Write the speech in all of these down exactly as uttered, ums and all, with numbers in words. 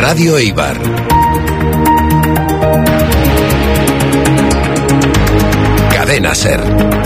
Radio Eibar. Cadena SER.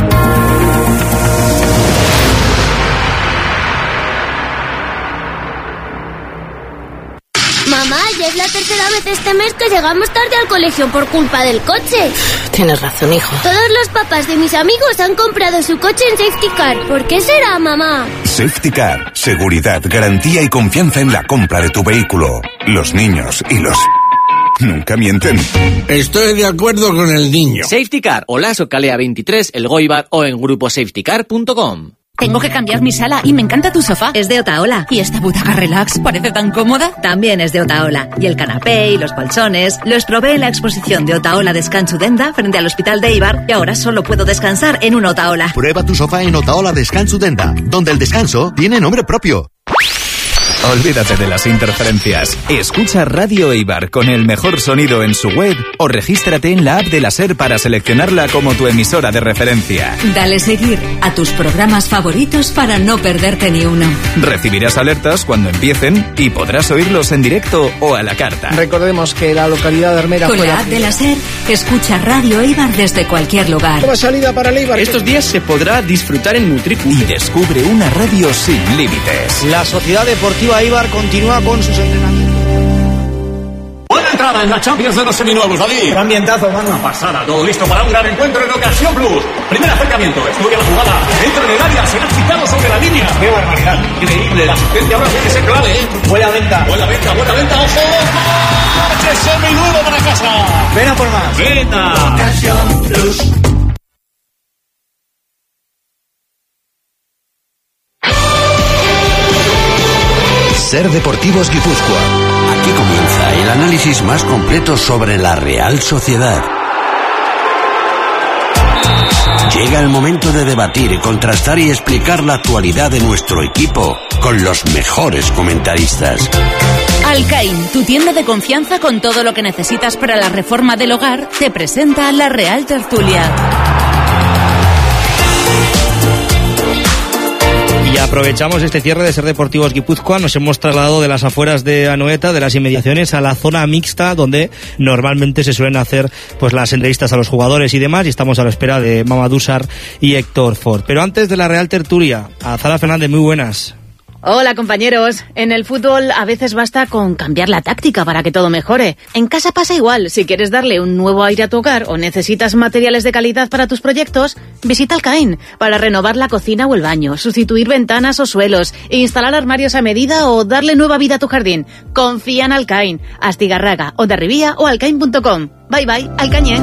Mamá, ya es la tercera vez este mes que llegamos tarde al colegio por culpa del coche. Tienes razón, hijo. Todos los papás de mis amigos han comprado su coche en Safety Car. ¿Por qué será, mamá? Safety Car. Seguridad, garantía y confianza en la compra de tu vehículo. Los niños y los... nunca mienten. Estoy de acuerdo con el niño. Safety Car, Olaso Calea veintitrés, El Goibar o en grupo safety car punto com. Tengo que cambiar mi sala y me encanta tu sofá. Es de Otaola. ¿Y esta butaca relax parece tan cómoda? También es de Otaola. Y el canapé y los colchones los probé en la exposición de Otaola Descanso Denda frente al Hospital de Eibar y ahora solo puedo descansar en un Otaola. Prueba tu sofá en Otaola Descanso Denda, donde el descanso tiene nombre propio. Olvídate de las interferencias. Escucha Radio Eibar con el mejor sonido en su web o regístrate en la app de la SER para seleccionarla como tu emisora de referencia. Dale seguir a tus programas favoritos para no perderte ni uno. Recibirás alertas cuando empiecen y podrás oírlos en directo o a la carta. Recordemos que la localidad de Armera... Con la app de la SER, escucha Radio Eibar desde cualquier lugar. Nueva salida para el Eibar. Estos días se podrá disfrutar en Nutrifu. Y descubre una radio sin límites. La Sociedad Deportiva Eibar continúa con sus entrenamientos. Buena entrada en la Champions de los seminuevos, David. Ambientazo, mano. Una pasada, todo listo para un gran encuentro en Ocasión Plus. Primer acercamiento, estudia la jugada, entra en el área, será quitado sobre la línea. ¡Qué barbaridad! Increíble, la asistencia ahora tiene que ser clave, ¿eh? Buena venta. Buena venta, buena venta, ojo, ojo. ¡Qué seminuevo para casa! Ven a por más. ¡Venta! Ocasión Plus. SER Deportivos Guipúzcoa. Aquí comienza el análisis más completo sobre la Real Sociedad. Llega el momento de debatir, contrastar y explicar la actualidad de nuestro equipo con los mejores comentaristas. Alcaín, tu tienda de confianza con todo lo que necesitas para la reforma del hogar, te presenta la Real Tertulia. Y aprovechamos este cierre de SER Deportivos Guipúzcoa. Nos hemos trasladado de las afueras de Anoeta, de las inmediaciones, a la zona mixta donde normalmente se suelen hacer pues las entrevistas a los jugadores y demás, y estamos a la espera de Mamadou Sarr y Héctor Ford. Pero antes de la Real Tertulia, a Zara Fernández, muy buenas. Hola, compañeros. En el fútbol a veces basta con cambiar la táctica para que todo mejore. En casa pasa igual. Si quieres darle un nuevo aire a tu hogar o necesitas materiales de calidad para tus proyectos, visita Alcaín para renovar la cocina o el baño, sustituir ventanas o suelos, instalar armarios a medida o darle nueva vida a tu jardín. Confía en Alcaín, Astigarraga, Hondarribía o alcaín punto com. Bye bye, Alcañén.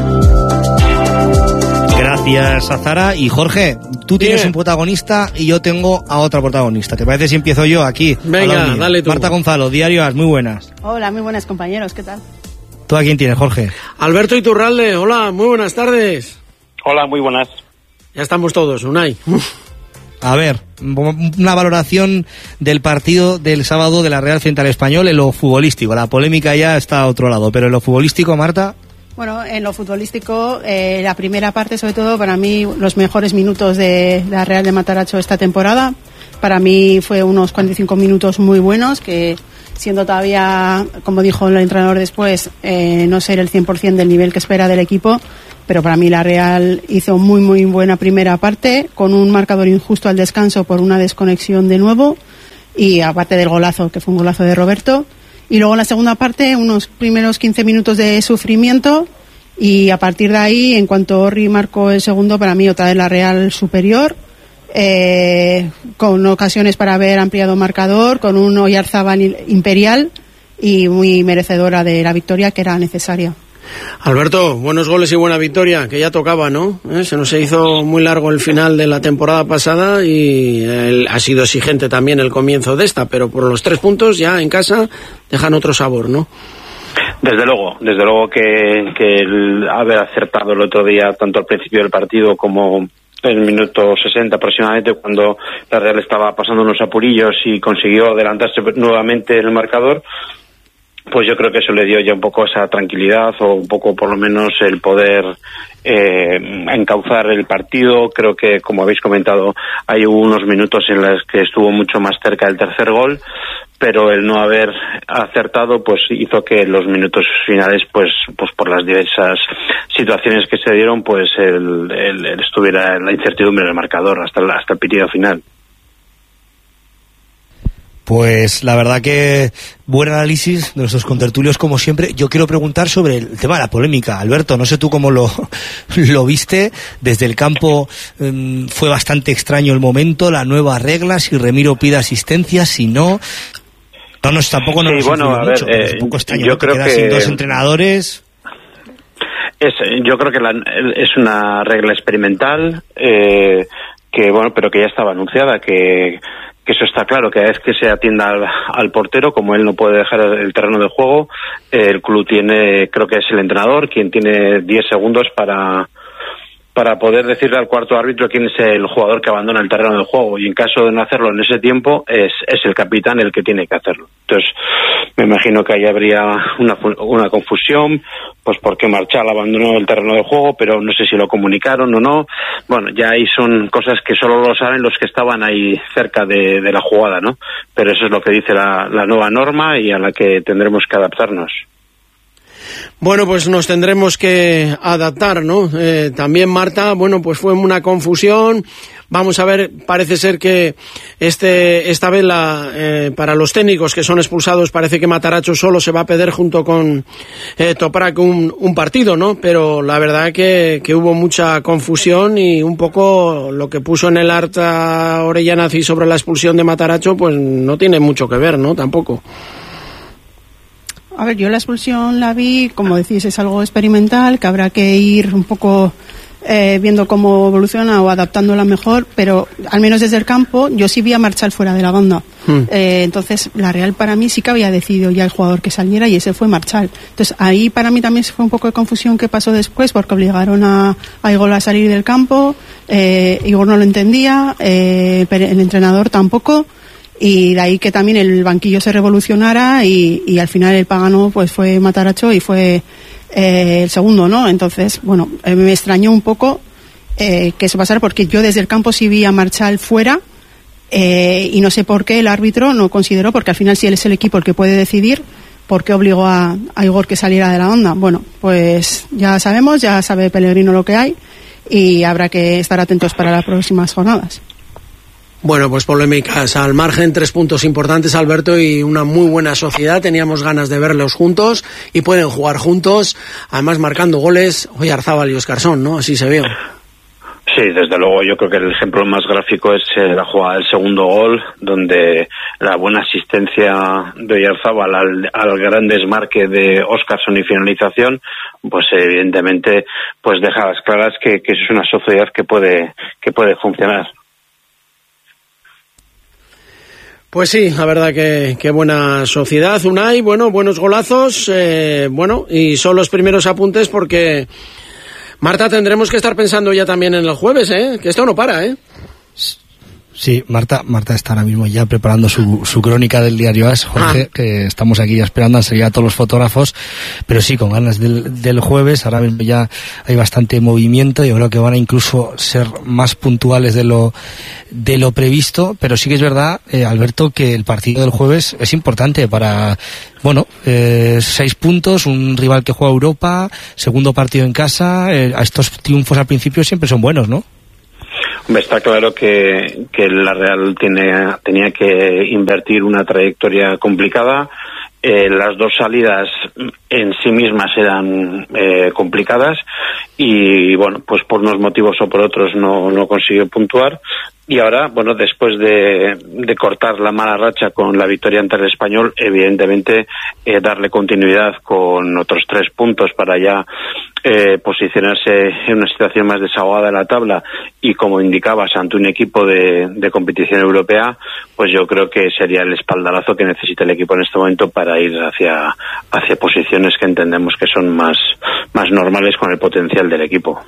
Gracias a Zara. Y Jorge, tú tienes Bien. un protagonista y yo tengo a otra protagonista. ¿Te parece si empiezo yo aquí? Venga, dale tú. Marta Gonzalo, Diario As, muy buenas. Hola, muy buenas compañeros, ¿qué tal? ¿Tú a quién tienes, Jorge? Alberto Iturralde, hola, muy buenas tardes. Hola, muy buenas. Ya estamos todos, Unai. A ver, una valoración del partido del sábado de la Real frente al Español en lo futbolístico. La polémica ya está a otro lado, pero en lo futbolístico, Marta... Bueno, en lo futbolístico, eh, la primera parte, sobre todo, para mí, los mejores minutos de la Real de Matarazzo esta temporada. Para mí fue unos cuarenta y cinco minutos muy buenos, que siendo todavía, como dijo el entrenador después, eh, no ser el cien por ciento del nivel que espera del equipo, pero para mí la Real hizo muy, muy buena primera parte, con un marcador injusto al descanso por una desconexión de nuevo, y aparte del golazo, que fue un golazo de Roberto. Y luego en la segunda parte, unos primeros quince minutos de sufrimiento, y a partir de ahí, en cuanto Orri marcó el segundo, para mí otra vez la Real superior, eh, con ocasiones para haber ampliado marcador, con un Oyarzábal imperial y muy merecedora de la victoria que era necesaria. Alberto, buenos goles y buena victoria, que ya tocaba, ¿no? ¿Eh? Se nos hizo muy largo el final de la temporada pasada y el, ha sido exigente también el comienzo de esta, pero por los tres puntos ya en casa dejan otro sabor, ¿no? Desde luego, desde luego que, que el haber acertado el otro día tanto al principio del partido como en el minuto sesenta aproximadamente, cuando la Real estaba pasando unos apurillos y consiguió adelantarse nuevamente en el marcador, pues yo creo que eso le dio ya un poco esa tranquilidad o un poco por lo menos el poder eh, encauzar el partido. Creo que, como habéis comentado, hay unos minutos en los que estuvo mucho más cerca del tercer gol, pero el no haber acertado pues hizo que en los minutos finales, pues pues por las diversas situaciones que se dieron, pues el, el, el estuviera la incertidumbre del marcador hasta el, hasta el pitido final. Pues la verdad que buen análisis de nuestros contertulios como siempre. Yo quiero preguntar sobre el tema de la polémica. Alberto, no sé tú cómo lo, lo viste. Desde el campo um, fue bastante extraño el momento, la nueva regla, si Remiro pide asistencia, si no. No, no, tampoco nos sí, bueno, a ver, mucho, eh, es un poco extraño, yo ¿no? creo que que sin dos entrenadores. Es, yo creo que la, es una regla experimental, eh, que bueno, pero que ya estaba anunciada, que que eso está claro, que a vez que se atienda al, al portero, como él no puede dejar el terreno de juego, eh, el club tiene, creo que es el entrenador quien tiene diez segundos para para poder decirle al cuarto árbitro quién es el jugador que abandona el terreno de juego, y en caso de no hacerlo en ese tiempo es, es el capitán el que tiene que hacerlo. Entonces me imagino que ahí habría una, una confusión, pues porque Marchal abandonó el terreno de juego, pero no sé si lo comunicaron o no. Bueno, ya ahí son cosas que solo lo saben los que estaban ahí cerca de, de la jugada, ¿no? Pero eso es lo que dice la, la nueva norma y a la que tendremos que adaptarnos. Bueno, pues nos tendremos que adaptar, ¿no? Eh, también, Marta, bueno, pues fue una confusión. Vamos a ver, parece ser que este esta vez la, eh, para los técnicos que son expulsados parece que Matarazzo solo se va a perder junto con eh, Toprak un, un partido, ¿no? Pero la verdad que, que hubo mucha confusión y un poco lo que puso en el acta Orellanazi sobre la expulsión de Matarazzo pues no tiene mucho que ver, ¿no? Tampoco. A ver, yo la expulsión la vi, como decís, es algo experimental, que habrá que ir un poco eh, viendo cómo evoluciona o adaptándola mejor, pero al menos desde el campo yo sí vi a Marchal fuera de la banda. Hmm. Eh, entonces la Real para mí sí que había decidido ya el jugador que saliera y ese fue Marchal. Entonces ahí para mí también fue un poco de confusión qué pasó después, porque obligaron a, a Igor a salir del campo, eh, Igor no lo entendía, eh, el entrenador tampoco. Y de ahí que también el banquillo se revolucionara y, y al final el pagano pues fue Matarazzo y fue eh, el segundo, ¿no? Entonces, bueno, eh, me extrañó un poco eh, que eso pasara, porque yo desde el campo sí vi a Marchal fuera eh, y no sé por qué el árbitro no consideró, porque al final si él es el equipo el que puede decidir, ¿por qué obligó a, a Igor que saliera de la onda? Bueno, pues ya sabemos, ya sabe Pellegrino lo que hay y habrá que estar atentos para las próximas jornadas. Bueno, pues polémicas al margen, tres puntos importantes, Alberto, y una muy buena sociedad. Teníamos ganas de verlos juntos y pueden jugar juntos, además marcando goles. Oyarzábal y Óscarsson, ¿no? Así se vio. Sí, desde luego, yo creo que el ejemplo más gráfico es eh, la jugada del segundo gol, donde la buena asistencia de Oyarzábal al, al gran desmarque de Óscarsson y finalización, pues evidentemente pues deja a las claras que, que es una sociedad que puede que puede funcionar. Pues sí, la verdad que, que buena sociedad, Unai, bueno, buenos golazos, eh, bueno, y son los primeros apuntes porque, Marta, tendremos que estar pensando ya también en el jueves, ¿eh? Que esto no para, ¿eh? Sí, Marta Marta está ahora mismo ya preparando su, su crónica del diario AS, Jorge, ah. que estamos aquí ya esperando a seguir a todos los fotógrafos, pero sí, con ganas del, del jueves. Ahora mismo ya hay bastante movimiento, yo creo que van a incluso ser más puntuales de lo de lo previsto, pero sí que es verdad, eh, Alberto, que el partido del jueves es importante para, bueno, eh, seis puntos, un rival que juega Europa, segundo partido en casa, eh, a estos triunfos al principio siempre son buenos, ¿no? Está claro que, que la Real tiene, tenía que invertir una trayectoria complicada. Eh, las dos salidas en sí mismas eran eh, complicadas y, bueno, pues por unos motivos o por otros no, no consiguió puntuar. Y ahora, bueno, después de, de cortar la mala racha con la victoria ante el Español, evidentemente eh, darle continuidad con otros tres puntos para ya eh, posicionarse en una situación más desahogada de la tabla y, como indicabas, ante un equipo de, de competición europea, pues yo creo que sería el espaldarazo que necesita el equipo en este momento para ir hacia, hacia posiciones que entendemos que son más, más normales con el potencial del equipo.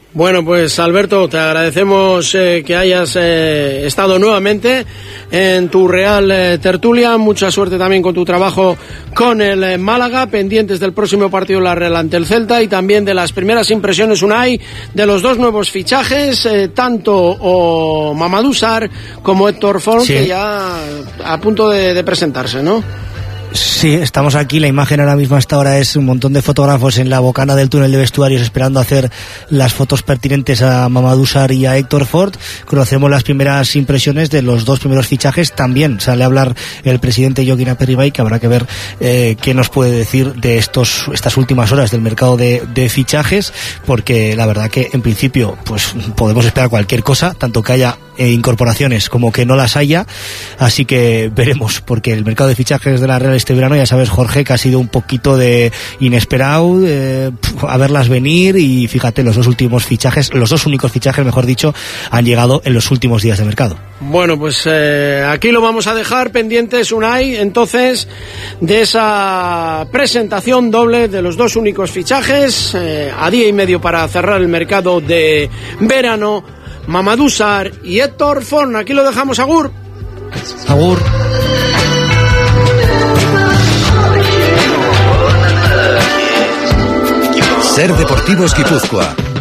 Bueno, pues Alberto, te agradecemos eh, que hayas eh, estado nuevamente en tu Real eh, Tertulia. Mucha suerte también con tu trabajo con el eh, Málaga, pendientes del próximo partido de la Real ante el Celta y también de las primeras impresiones, Unai, de los dos nuevos fichajes, eh, tanto o Mamadou Sarr como Héctor Font, sí, que ya a punto de, de presentarse, ¿no? Sí, estamos aquí, la imagen ahora mismo hasta ahora es un montón de fotógrafos en la bocana del túnel de vestuarios esperando hacer las fotos pertinentes a Mamadou Sarr y a Héctor Font. Conocemos las primeras impresiones de los dos primeros fichajes, también sale a hablar el presidente Joaquín Aperribay, que habrá que ver eh, qué nos puede decir de estos estas últimas horas del mercado de, de fichajes, porque la verdad que en principio pues podemos esperar cualquier cosa, tanto que haya eh, incorporaciones como que no las haya, así que veremos, porque el mercado de fichajes de la Real este verano, ya sabes, Jorge, que ha sido un poquito de inesperado, eh, a verlas venir, y fíjate, los dos últimos fichajes, los dos únicos fichajes, mejor dicho, han llegado en los últimos días de mercado. Bueno, pues eh, aquí lo vamos a dejar pendientes, Unai, entonces, de esa presentación doble de los dos únicos fichajes, eh, a día y medio para cerrar el mercado de verano, Mamadou Sarr y Héctor Font. Aquí lo dejamos, agur. Agur. Ser Deportivos Guipúzcoa.